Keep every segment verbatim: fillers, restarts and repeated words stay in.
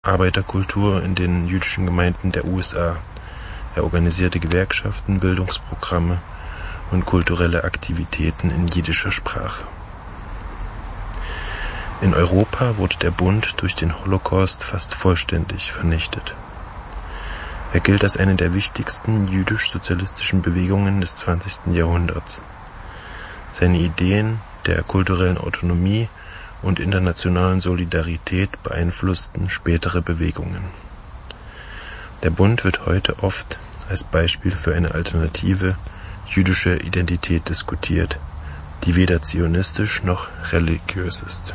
Arbeiterkultur in den jüdischen Gemeinden der U S A. Er organisierte Gewerkschaften, Bildungsprogramme und kulturelle Aktivitäten in jiddischer Sprache. In Europa wurde der Bund durch den Holocaust fast vollständig vernichtet. Er gilt als eine der wichtigsten jüdisch-sozialistischen Bewegungen des zwanzigsten Jahrhunderts. Seine Ideen der kulturellen Autonomie und internationalen Solidarität beeinflussten spätere Bewegungen. Der Bund wird heute oft als Beispiel für eine alternative jüdische Identität diskutiert, die weder zionistisch noch religiös ist.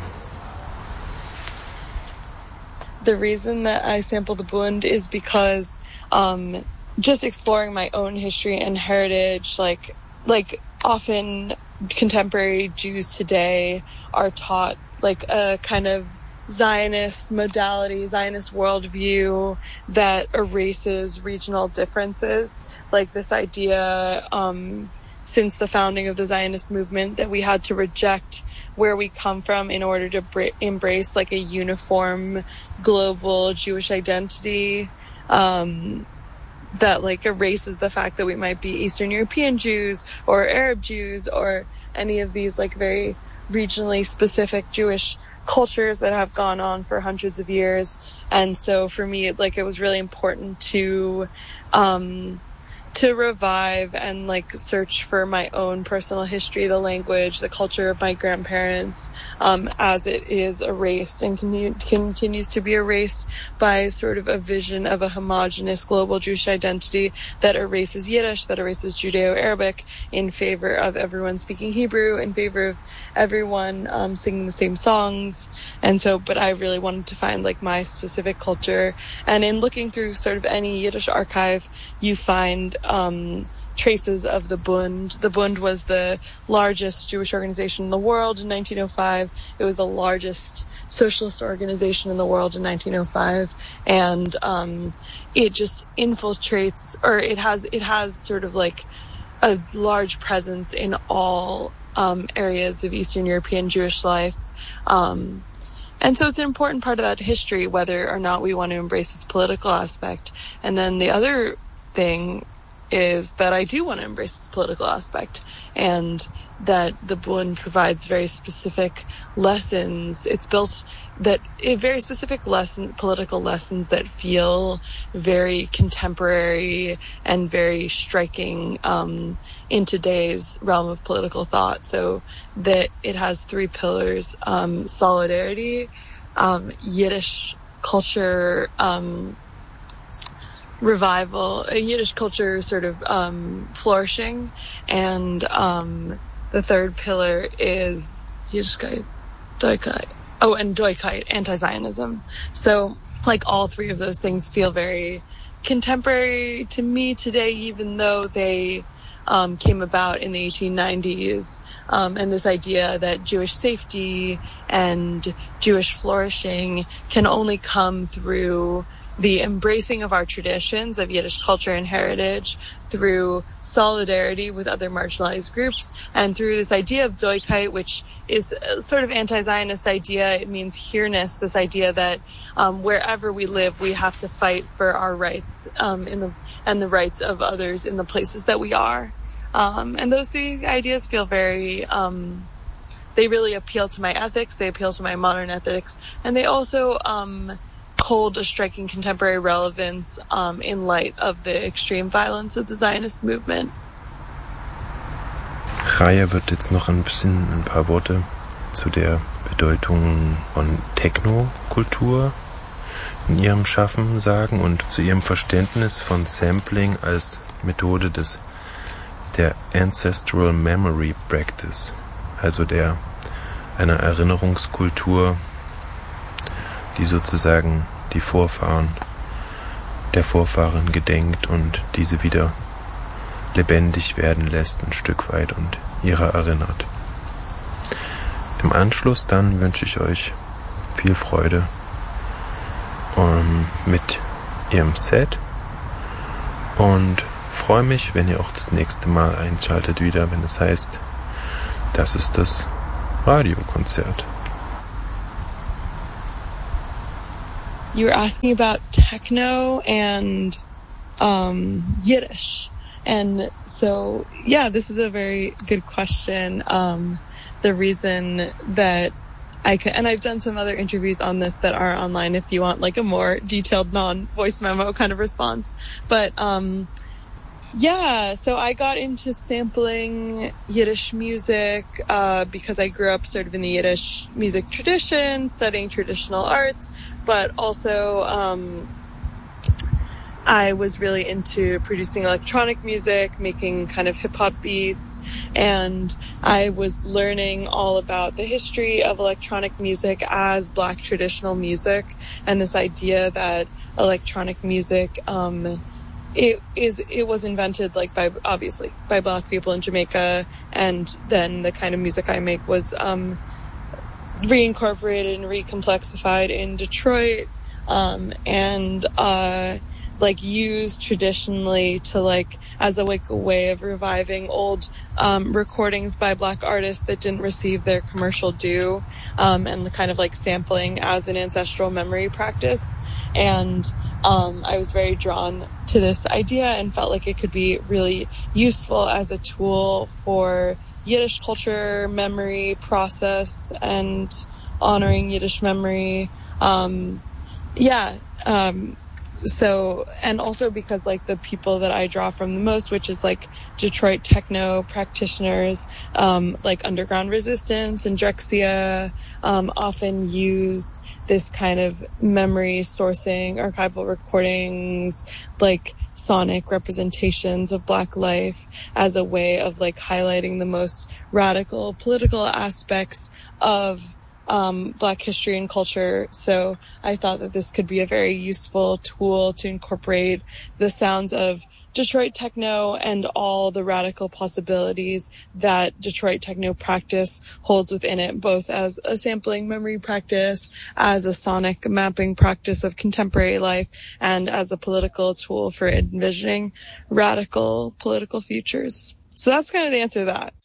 The reason that I sample the Bund is because um, just exploring my own history and heritage, like like often contemporary Jews today are taught like a kind of Zionist modality, Zionist worldview that erases regional differences, like this idea um, since the founding of the Zionist movement that we had to reject where we come from in order to bra- embrace like a uniform global Jewish identity um, that like erases the fact that we might be Eastern European Jews or Arab Jews or any of these like very regionally specific Jewish cultures that have gone on for hundreds of years. And so for me, like, it was really important to, um, to revive and like search for my own personal history, the language, the culture of my grandparents, um, as it is erased and continue, continues to be erased by sort of a vision of a homogenous global Jewish identity that erases Yiddish, that erases Judeo-Arabic in favor of everyone speaking Hebrew, in favor of everyone um, singing the same songs. And so, but I really wanted to find like my specific culture. And in looking through sort of any Yiddish archive, you find um, traces of the Bund. The Bund was the largest Jewish organization in the world in nineteen oh five. It was the largest socialist organization in the world in nineteen oh five. And um, it just infiltrates, or it has, it has sort of like a large presence in all Um, areas of Eastern European Jewish life. Um, and so it's an important part of that history, whether or not we want to embrace its political aspect. And then the other thing is that I do want to embrace its political aspect, and that the Bund provides very specific lessons. It's built that very specific lesson, political lessons that feel very contemporary and very striking, um, in today's realm of political thought. So that it has three pillars, um, solidarity, um, Yiddish culture, um, revival, a Yiddish culture sort of, um, flourishing. And, um, the third pillar is Yiddishkeit, Doikait. Oh, and Doikait, anti-Zionism. So, like, all three of those things feel very contemporary to me today, even though they um, came about in the eighteen nineties. Um, and this idea that Jewish safety and Jewish flourishing can only come through the embracing of our traditions of Yiddish culture and heritage, through solidarity with other marginalized groups, and through this idea of Doikait, which is a sort of anti-Zionist idea. It means here-ness, this idea that um, wherever we live, we have to fight for our rights um, in the and the rights of others in the places that we are. Um, and those three ideas feel very, um, they really appeal to my ethics, they appeal to my modern ethics, and they also um, hold a striking contemporary relevance um, in light of the extreme violence of the Zionist movement. Chaya wird jetzt noch ein bisschen, ein paar Worte zu der Bedeutung von Techno-Kultur in ihrem Schaffen sagen und zu ihrem Verständnis von Sampling als Methode des der Ancestral Memory Practice, also der einer Erinnerungskultur, die sozusagen die Vorfahren der Vorfahren gedenkt und diese wieder lebendig werden lässt ein Stück weit und ihrer erinnert. Im Anschluss dann wünsche ich euch viel Freude um, mit ihrem Set und freue mich, wenn ihr auch das nächste Mal einschaltet wieder, wenn es heißt, das ist das Radiokonzert. you were asking about techno and um, Yiddish. And so, yeah, this is a very good question. Um, the reason that I can, and I've done some other interviews on this that are online if you want like a more detailed non-voice memo kind of response. But, um, yeah, so I got into sampling Yiddish music, uh, because I grew up sort of in the Yiddish music tradition, studying traditional arts, but also, um, I was really into producing electronic music, making kind of hip-hop beats, and I was learning all about the history of electronic music as Black traditional music, and this idea that electronic music, um, it is, it was invented, like, by, obviously, by Black people in Jamaica, and then the kind of music I make was, um, reincorporated and recomplexified in Detroit, um, and, uh, like used traditionally to like as a like a way of reviving old um recordings by Black artists that didn't receive their commercial due, um and the kind of like sampling as an ancestral memory practice. And um I was very drawn to this idea and felt like it could be really useful as a tool for Yiddish culture, memory process, and honoring Yiddish memory. Um yeah um So, and also because like the people that I draw from the most, which is like Detroit techno practitioners, um, like Underground Resistance and Drexciya, um, often used this kind of memory sourcing, archival recordings, like sonic representations of Black life as a way of like highlighting the most radical political aspects of Um, Black history and culture. So I thought that this could be a very useful tool to incorporate the sounds of Detroit techno and all the radical possibilities that Detroit techno practice holds within it, both as a sampling memory practice, as a sonic mapping practice of contemporary life, and as a political tool for envisioning radical political futures. So that's kind of the answer to that.